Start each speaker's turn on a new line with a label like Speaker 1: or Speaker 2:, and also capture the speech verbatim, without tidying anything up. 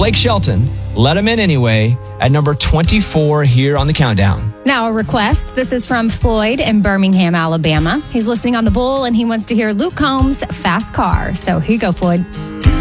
Speaker 1: Blake Shelton, Let Him In Anyway, at number twenty-four here on the countdown.
Speaker 2: Now a request. This is from Floyd in Birmingham, Alabama. He's listening on the Bull and he wants to hear Luke Combs' Fast Car. So here you go, Floyd.